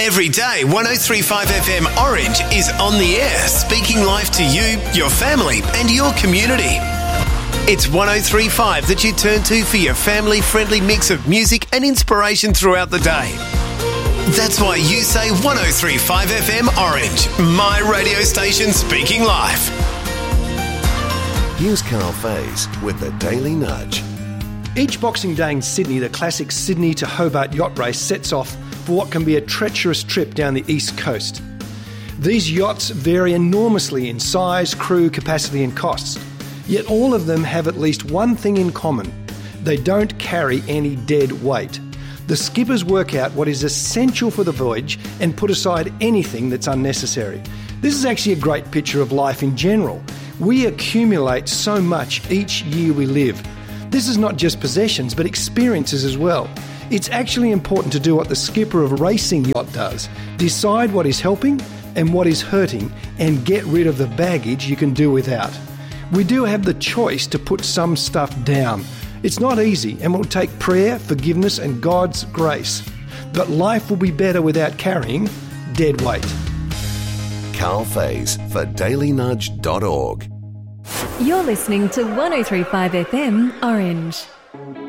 Every day, 103.5 FM Orange is on the air, speaking life to you, your family and your community. It's 103.5 that you turn to for your family-friendly mix of music and inspiration throughout the day. That's why you say 103.5 FM Orange, my radio station speaking life. Here's Carl Faze with the Daily Nudge. Each Boxing Day in Sydney, the classic Sydney to Hobart yacht race sets off for what can be a treacherous trip down the east coast. These yachts vary enormously in size, crew, capacity and costs. Yet all of them have at least one thing in common. They don't carry any dead weight. The skippers work out what is essential for the voyage and put aside anything that's unnecessary. This is actually a great picture of life in general. We accumulate so much each year we live. This is not just possessions, but experiences as well. It's actually important to do what the skipper of a racing yacht does. Decide what is helping and what is hurting and get rid of the baggage you can do without. We do have the choice to put some stuff down. It's not easy and will take prayer, forgiveness and God's grace. But life will be better without carrying dead weight. Carl Faze for dailynudge.org. You're listening to 103.5 FM Orange.